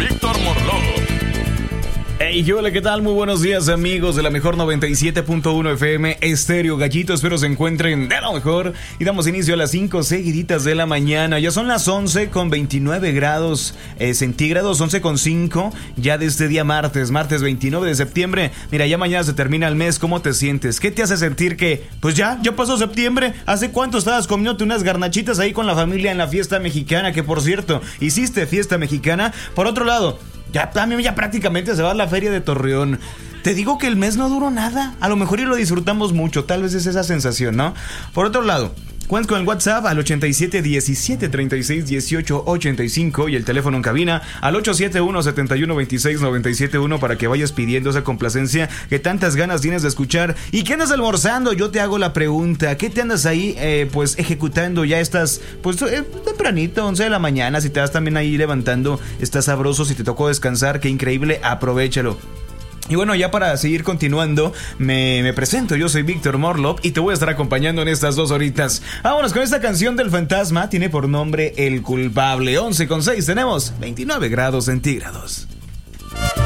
Víctor Morló. Hey, hola, ¿qué tal? Muy buenos días, amigos de la mejor 97.1 FM Estéreo Gallito. Espero se encuentren de lo mejor. Y damos inicio a las 5 seguiditas de la mañana. Ya son las 11 con 29 grados centígrados, 11 con 5. Ya de este día martes 29 de septiembre. Mira, ya mañana se termina el mes. ¿Cómo te sientes? ¿Qué te hace sentir que, pues ya pasó septiembre? ¿Hace cuánto estabas comiéndote unas garnachitas ahí con la familia en la fiesta mexicana? Que por cierto, hiciste fiesta mexicana. Por otro lado, ya prácticamente se va a la feria de Torreón. Te digo que el mes no duró nada. A lo mejor y lo disfrutamos mucho. Tal vez es esa sensación, ¿no? Por otro lado, cuenta con el WhatsApp al 87 17 36 18 85 y el teléfono en cabina al 871 71 26 971 para que vayas pidiendo esa complacencia que tantas ganas tienes de escuchar. ¿Y qué andas almorzando? Yo te hago la pregunta. ¿Qué te andas ahí pues ejecutando? Ya estás pues tempranito, 11 de la mañana. Si te vas también ahí levantando, está sabroso. Si te tocó descansar, qué increíble, aprovéchalo. Y bueno, ya para seguir continuando, me presento, yo soy Víctor Morló y te voy a estar acompañando en estas 2 horitas. Vámonos con esta canción del Fantasma, tiene por nombre El Culpable. 11 con 6, tenemos 29 grados centígrados.